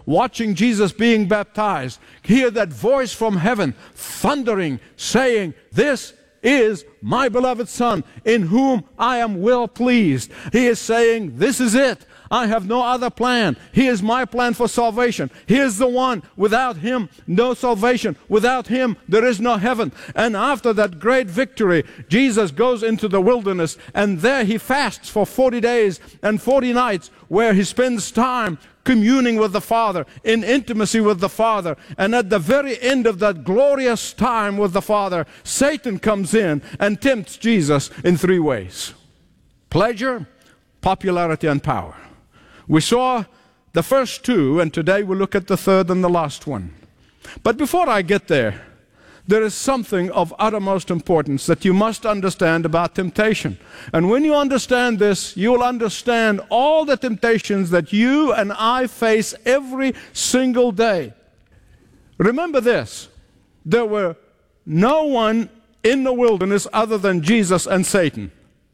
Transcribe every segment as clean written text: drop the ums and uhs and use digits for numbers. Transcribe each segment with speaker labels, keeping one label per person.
Speaker 1: watching Jesus being baptized, hear that voice from heaven thundering, saying, "This is my beloved Son, in whom I am well pleased." He is saying, this is it. I have no other plan. He is my plan for salvation. He is the one. Without Him, no salvation. Without Him, there is no heaven. And after that great victory, Jesus goes into the wilderness, and there He fasts for 40 days and 40 nights, where He spends time communing with the Father, in intimacy with the Father. And at the very end of that glorious time with the Father, Satan comes in and tempts Jesus in 3 ways: pleasure, popularity, and power. We saw the first 2, and today we'll look at the third and the last one. But before I get there, there is something of uttermost importance that you must understand about temptation. And when you understand this, you will understand all the temptations that you and I face every single day. Remember this: there were no one in the wilderness other than Jesus and Satan.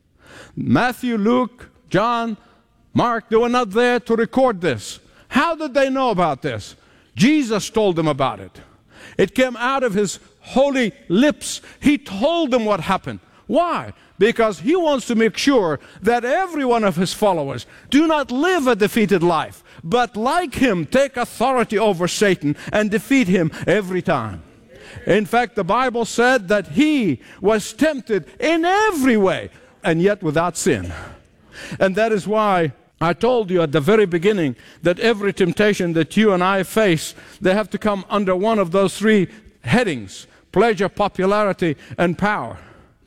Speaker 1: Matthew, Luke, John, Mark, they were not there to record this. How did they know about this? Jesus told them about it. It came out of His holy lips. He told them what happened. Why? Because He wants to make sure that every one of His followers do not live a defeated life, but like Him, take authority over Satan and defeat him every time. In fact, the Bible said that He was tempted in every way, and yet without sin. And that is why I told you at the very beginning that every temptation that you and I face, they have to come under one of those 3 headings: pleasure, popularity, and power.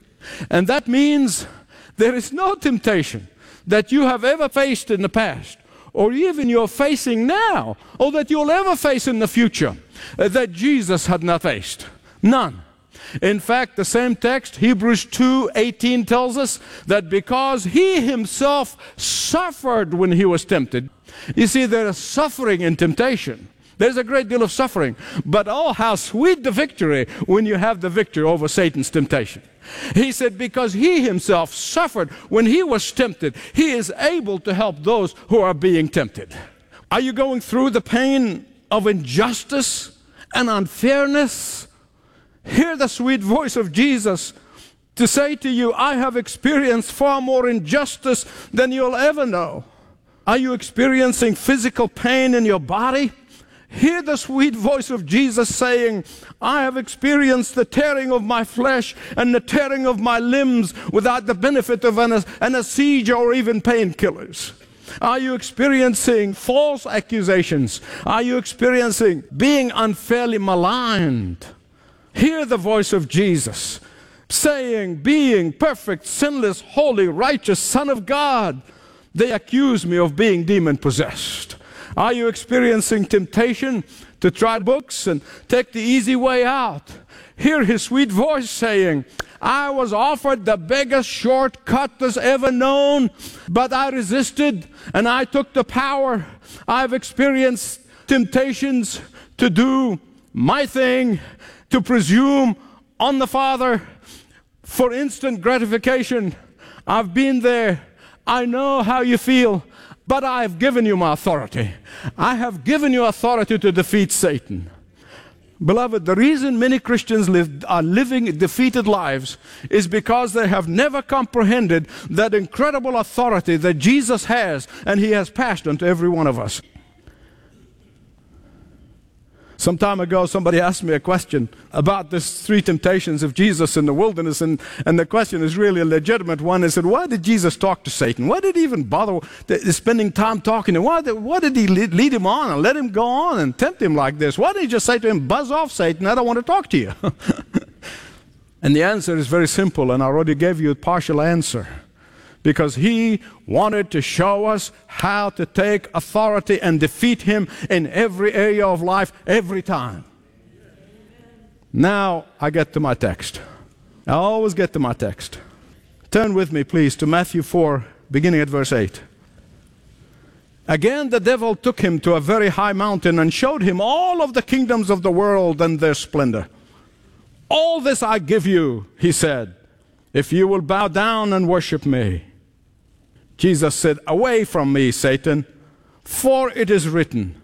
Speaker 1: And that means there is no temptation that you have ever faced in the past, or even you're facing now, or that you'll ever face in the future, that Jesus had not faced. None. In fact, the same text, Hebrews 2:18, tells us that because He Himself suffered when He was tempted. You see, there is suffering in temptation. There's a great deal of suffering. But oh, how sweet the victory when you have the victory over Satan's temptation. He said because He Himself suffered when He was tempted, He is able to help those who are being tempted. Are you going through the pain of injustice and unfairness? Hear the sweet voice of Jesus to say to you, I have experienced far more injustice than you'll ever know. Are you experiencing physical pain in your body? Hear the sweet voice of Jesus saying, I have experienced the tearing of my flesh and the tearing of my limbs without the benefit of anesthesia or even painkillers. Are you experiencing false accusations? Are you experiencing being unfairly maligned? Hear the voice of Jesus saying, being perfect, sinless, holy, righteous Son of God, they accuse me of being demon-possessed. Are you experiencing temptation to try books and take the easy way out? Hear His sweet voice saying, I was offered the biggest shortcut that's ever known, but I resisted and I took the power. I've experienced temptations to do my thing, to presume on the Father for instant gratification. I've been there. I know how you feel, but I've given you my authority. I have given you authority to defeat Satan. Beloved, the reason many Christians are living defeated lives is because they have never comprehended that incredible authority that Jesus has, and He has passed on to every one of us. Some time ago, somebody asked me a question about these 3 temptations of Jesus in the wilderness, and the question is really a legitimate one. They said, why did Jesus talk to Satan? Why did He even bother spending time talking to him? Why did He lead him on and let him go on and tempt him like this? Why didn't He just say to him, buzz off, Satan, I don't want to talk to you? And the answer is very simple, and I already gave you a partial answer. Because He wanted to show us how to take authority and defeat him in every area of life, every time. Now I get to my text. I always get to my text. Turn with me, please, to Matthew 4, beginning at verse 8. Again, the devil took him to a very high mountain and showed him all of the kingdoms of the world and their splendor. All this I give you, he said, if you will bow down and worship me. Jesus said, away from me, Satan, for it is written,